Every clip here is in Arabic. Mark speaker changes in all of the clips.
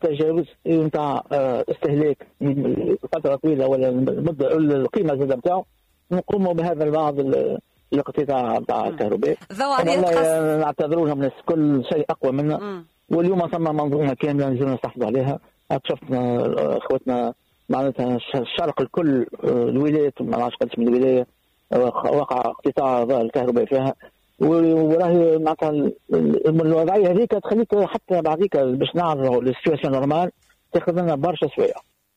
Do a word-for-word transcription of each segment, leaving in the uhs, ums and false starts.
Speaker 1: تجاوز نتاع استهلاك فتره طويله ولا المده القيمه الزاده نتاعو، نقوموا بهذا البعض الاقتطاع نتاع الكهرباء. نعتذروا لهم الناس، كل شيء اقوى منا. واليوم ثم منظومه كامله لازم نستحفظوا عليها. شفنا اخوتنا معناتها الشرق الكل، الولايات ما نعرفش قداش من الولايه وقع اقتطاع الكهرباء فيها، وراهي معناتها الوضعيه هذيك تخليك حتى بعديك باش نعرفوا السيتواسيون نورمال تاخذ لنا برشا سوايع.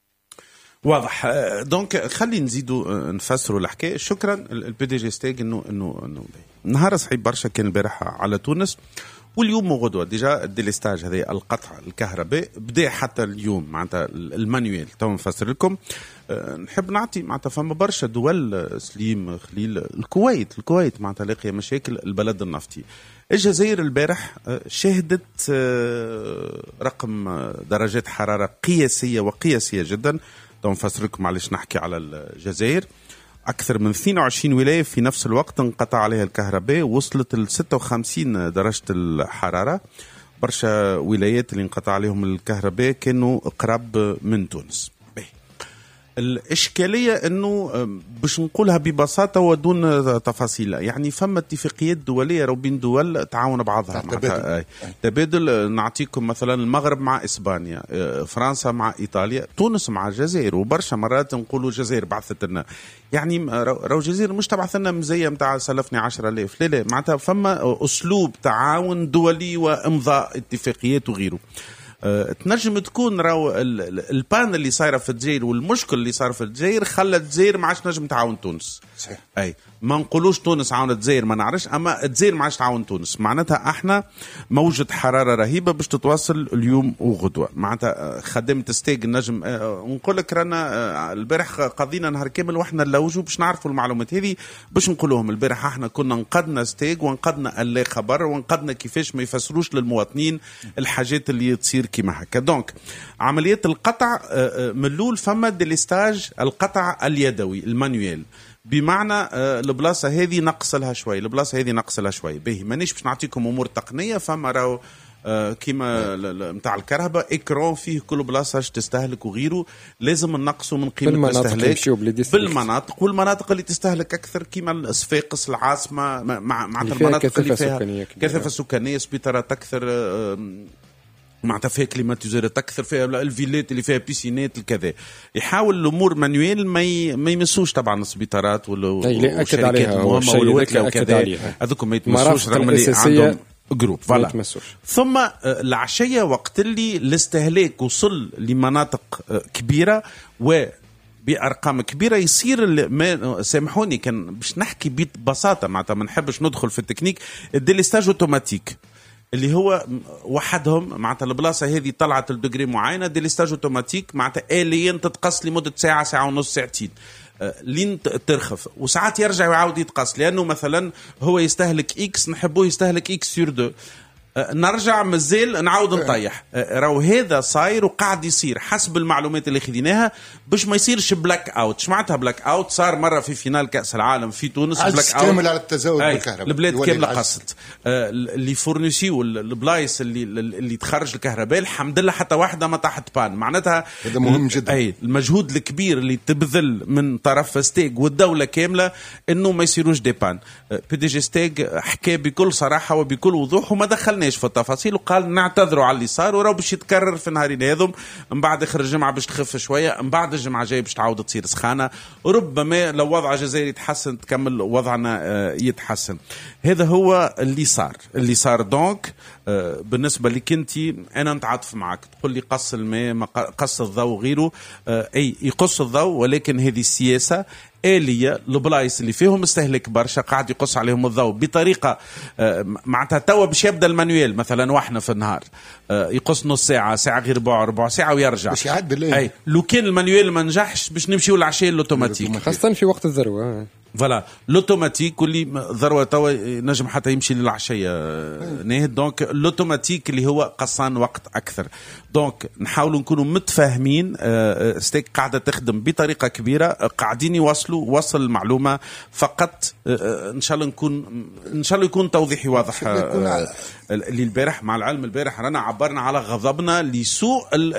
Speaker 2: واضح. دونك خلي نزيدوا نفسروا الحكايه. شكرا البي دي جي ستيج. انه انه انه نهار صعيب برشا كان البارحه على تونس، واليوم وغدوه ديجا الديليستاج هذا القطع الكهرباء بدا حتى اليوم معناتها المانيوال. تو نفسر لكم. أه نحب نعطي معناتها فما برشا دول سليم خليل، الكويت الكويت معناتها لاقيه مشاكل، البلد النفطي. الجزائر البارح شهدت رقم درجات حراره قياسيه وقياسيه جدا. تو نفسر لكم علاش نحكي على الجزائر. أكثر من اثنين وعشرين ولاية في نفس الوقت انقطع عليها الكهرباء، وصلت ل ستة وخمسين درجة الحرارة. برشا ولايات اللي انقطع عليهم الكهرباء كانوا قراب من تونس. الإشكالية أنه باش نقولها ببساطة ودون تفاصيل، يعني فما اتفاقيات دولية رو بين دول تعاون بعضها تبادل. تبادل. نعطيكم مثلا المغرب مع إسبانيا، فرنسا مع إيطاليا، تونس مع الجزائر. وبرشا مرات نقولوا الجزائر بعثت لنا، يعني رو الجزائر مش تبعث لنا مزية متاع سلفني عشرة آلاف، لا لا معناتها فما أسلوب تعاون دولي وإمضاء اتفاقيات وغيره. أه تنجم تكون راو البان اللي صايره في الجزائر والمشكل اللي صار في الجزائر خلت الجزائر ما عادش نجم تعاون تونس. صحيح. اي ما نقولوش تونس عاونت الجزائر ما نعرفش، اما الجزائر ما عادش تعاون تونس. معناتها احنا موجة حراره رهيبه باش تتواصل اليوم وغدوه. معناتها خدمت ستيج نجم أه نقول لك رانا أه البارح قضينا نهار كامل واحنا نلوجوا باش نعرفوا المعلومات هذه باش نقولوهم. البارح احنا كنا نقدنا ستيج ونقدنا اللي خبر ونقدنا كيفاش ما يفسروش للمواطنين الحاجات اللي تصير كيما هكا. دونك عمليات القطع من الاول فما ديليستاج القطع اليدوي المانيوال، بمعنى البلاصه هذه نقص لها شوي، البلاصه هذه نقص لها شوي. باهي مانيش باش نعطيكم امور تقنيه. فما راهو كيما نتاع الكهرباء اكرون فيه كل بلاصه اش تستهلك وغيره، لازم ننقصوا من قيمه الاستهلاك بالمناطق. والمناطق اللي تستهلك اكثر كيما الصفاقس العاصمه مع مع المناطق اللي فيها كثافه سكانيه، سبيطارات اكثر، معناتها فيها كليماتيزورات اكثر، فيها الفيلات اللي فيها بيسينات الكذا. يحاول الامور مانويل ما ما يمسوش طبعا السبيطارات والشركات المهمه والوكاله وكذا، هذوك ما يتمسوش رغم اللي عندهم جروب. فوالا. ثم العشيه وقت اللي الاستهلاك وصل لمناطق كبيره و بأرقام كبيرة يصير ما سامحوني كان باش نحكي ببساطة معناتها ما نحبش ندخل في التكنيك. الديليستاج اوتوماتيك اللي هو وحدهم معناتها البلاصه هذه طلعت الدجري معينه، ديليستاج اوتوماتيك معناتها آليا تتقص لمده ساعه ساعه ونص ساعتين لين ترخف، وساعات يرجع ويعاود يتقص لانه مثلا هو يستهلك اكس نحبوه يستهلك اكس سور دو، نرجع مازال نعاود نطيح. راهو هذا صاير وقاعد يصير حسب المعلومات اللي خديناها باش ما يصيرش بلاك اوت. شمعتها بلاك اوت صار مره في فينال كاس العالم في تونس بلاك اوت
Speaker 3: كامل على التزاوج بالكهرباء،
Speaker 2: البلاد كامله قصت اللي فورنيسيو البلايص اللي اللي تخرج الكهرباء الحمد لله حتى واحده ما طاحت بان. معناتها
Speaker 3: هذا مهم جدا.
Speaker 2: اي المجهود الكبير اللي تبذل من طرف ستيج والدوله كامله انه ما يصيروش دي بان. بي دي جي ستيج حكى بكل صراحه وبكل وضوح وما دخلنا في التفاصيل وقال نعتذروا على اللي صار وراه باش يتكرر في نهارين هذم. من بعد اخر الجمعه باش تخف شويه، من بعد الجمعه الجايه باش تعاود تصير سخانه، وربما لو وضع الجزائر يتحسن تكمل وضعنا يتحسن. هذا هو اللي صار اللي صار دونك بالنسبه لك انت انا نتعاطف معك تقول لي قص الماء قص الضوء غيره، اي يقص الضوء ولكن هذه السياسه آلية البلايص اللي فيهم استهلك برشا قاعد يقص عليهم الضوء بطريقة معناتها توا باش يبدأ المانويل مثلا واحنا في النهار يقص نص ساعة ساعة غير ربع ربع ساعة ويرجع
Speaker 3: باش يعد بالليل.
Speaker 2: أي لو كان المانويل ما نجحش باش نمشيو للعشية الأوتوماتيك
Speaker 4: خاصة في وقت الذروة.
Speaker 2: فوالا لوتوماتيك واللي ذروه توا نجم حتى يمشي للعشيه نيه. دونك لوتوماتيك اللي هو قصان وقت اكثر. دونك نحاولوا نكونوا متفاهمين. ستيك قاعده تخدم بطريقه كبيره قاعدين يوصلوا وصل المعلومه فقط. ان شاء الله نكون ان شاء الله يكون توضيحي واضح. اللي البارح مع العلم البارح رانا عبرنا على غضبنا لسوء